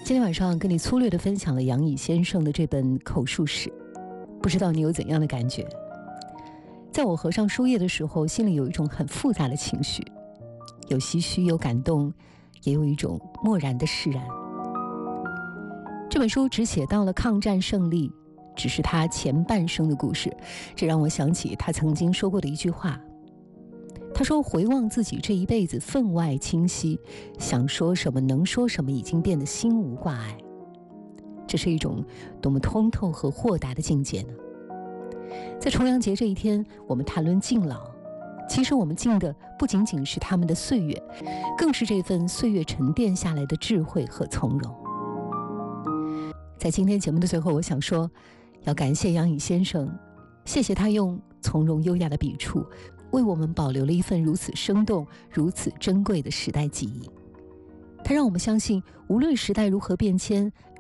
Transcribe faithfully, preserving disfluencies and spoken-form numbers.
今天晚上跟你粗略地分享了杨乙先生的这本口述史，不知道你有怎样的感觉？在我合上书页的时候，心里有一种很复杂的情绪，有唏嘘，有感动，也有一种漠然的释然。这本书只写到了抗战胜利，只是他前半生的故事，这让我想起他曾经说过的一句话。他说，回望自己这一辈子分外清晰，想说什么能说什么，已经变得心无挂碍。这是一种多么通透和豁达的境界呢？在重阳节这一天，我们谈论敬老，其实我们敬的不仅仅是他们的岁月，更是这份岁月沉淀下来的智慧和从容。在今天节目的最后，我想说，要感谢杨乙先生，谢谢他用从容优雅的笔触，为我们保留了一份如此生动、如此珍贵的时代记忆。他让我们相信，无论时代如何变迁，